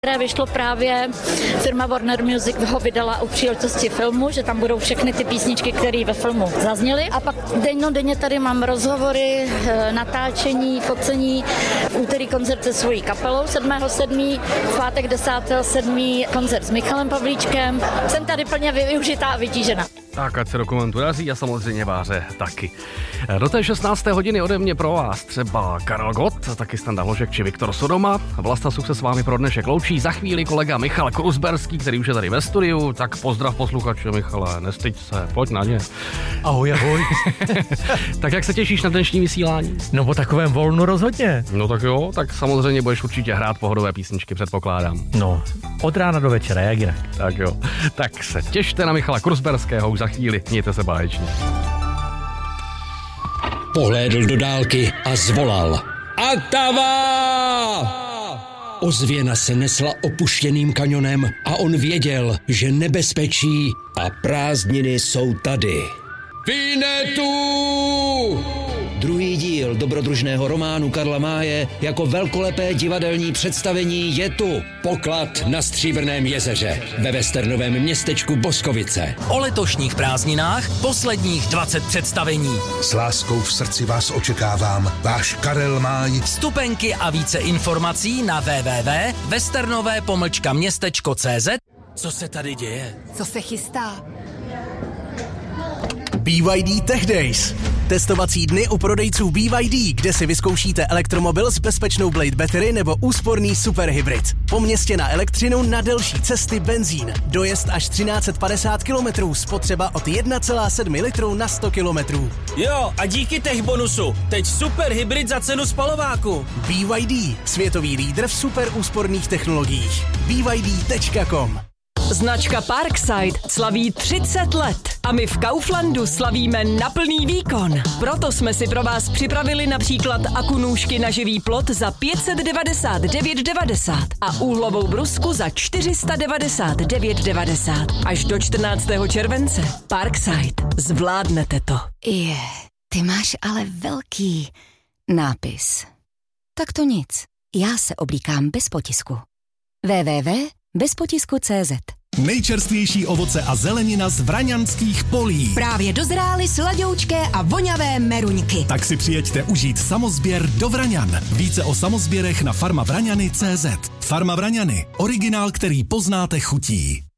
které vyšlo právě, firma Warner Music ho vydala u příležitosti filmu, že tam budou všechny ty písničky, které ve filmu zazněly. A pak denně tady mám rozhovory, natáčení, focení. V úterý koncert se svojí kapelou 7.7., v pátek 10.7. koncert s Michalem Pavlíčkem. Jsem tady plně využitá a vytížena. Tak ať se dokumentu daří a samozřejmě Váře taky. Do té 16. hodiny ode mě pro vás třeba Karel Gott, taky Standa Hložek či Viktor Sodoma. Vlasta Suk se s vámi pro dnešek loučí. Za chvíli kolega Michal Kruzberský, který už je tady ve studiu. Tak pozdrav posluchače, Michale, nestyď se, pojď na ně. Ahoj, ahoj. Tak jak se těšíš na dnešní vysílání? No po takovém volnu rozhodně. No tak jo, tak samozřejmě budeš určitě hrát pohodové písničky, předpokládám. No, od rána do večera, jak jinak. Tak jo, tak se těšte na Michala Kruzberského už za chvíli, mějte se báječně. Pohlédl do dálky a zvolal. Atava! Ozvěna se nesla opuštěným kanionem a on věděl, že nebezpečí a prázdniny jsou tady. Vinetu! Druhý díl dobrodružného románu Karla Máje jako velkolepé divadelní představení je tu. Poklad na Stříbrném jezeře ve westernovém městečku Boskovice. O letošních prázdninách posledních 20 představení. S láskou v srdci vás očekávám. Váš Karel Máj. Vstupenky a více informací na www.westernové-městečko.cz. Co se tady děje? Co se chystá? BYD Tech Days. Testovací dny u prodejců BYD, kde si vyzkoušíte elektromobil s bezpečnou Blade Battery nebo úsporný superhybrid. Po městě na elektřinu, na delší cesty benzín. Dojezd až 1350 km, spotřeba od 1,7 litru na 100 km. Jo, a díky tech bonusu, teď superhybrid za cenu spalováku. BYD, světový lídr v super úsporných technologiích. BYD.com. Značka Parkside slaví 30 let a my v Kauflandu slavíme na plný výkon. Proto jsme si pro vás připravili například akunůžky na živý plot za 599,90 a úhlovou brusku za 499,90. Až do 14. července. Parkside. Zvládnete to. Ty máš ale velký nápis. Tak to nic. Já se oblíkám bez potisku. www.bezpotisku.cz. Nejčerstvější ovoce a zelenina z vraňanských polí. Právě dozrály sladoučké a voňavé meruňky. Tak si přijeďte užít samozběr do Vraňan. Více o samozběrech na farmavraňany.cz. Farma Vraňany. Originál, který poznáte chutí.